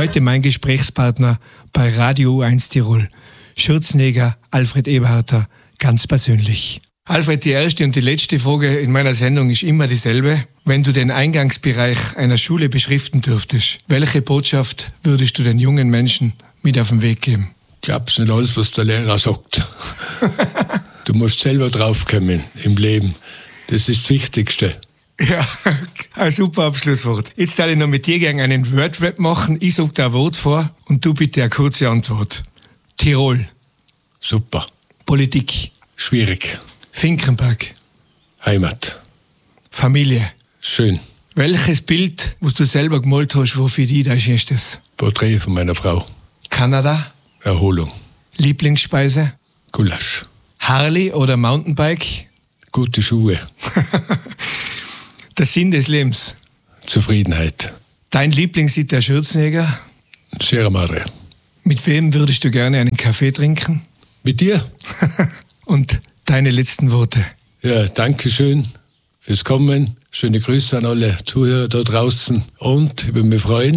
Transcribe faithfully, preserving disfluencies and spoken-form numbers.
Heute mein Gesprächspartner bei Radio U eins Tirol, Schürzenjäger Alfred Eberharter, ganz persönlich. Alfred, die erste und die letzte Frage in meiner Sendung ist immer dieselbe. Wenn du den Eingangsbereich einer Schule beschriften dürftest, welche Botschaft würdest du den jungen Menschen mit auf den Weg geben? Glaubst nicht alles, was der Lehrer sagt. Du musst selber draufkommen im Leben. Das ist das Wichtigste. Ja, ein super Abschlusswort. Jetzt darf ich noch mit dir gerne einen Wordrap machen. Ich sage dir ein Wort vor und du bitte eine kurze Antwort. Tirol. Super. Politik. Schwierig. Finkenberg. Heimat. Familie. Schön. Welches Bild, was du selber gemalt hast, war für dich dein schönstes? Porträt von meiner Frau. Kanada. Erholung. Lieblingsspeise? Gulasch. Harley oder Mountainbike? Gute Schuhe. Der Sinn des Lebens? Zufriedenheit. Dein Lieblingslied der Schürzenjäger? Sierra Madre. Mit wem würdest du gerne einen Kaffee trinken? Mit dir? Und deine letzten Worte? Ja, danke schön fürs Kommen. Schöne Grüße an alle Zuhörer da draußen und ich würde mich freuen,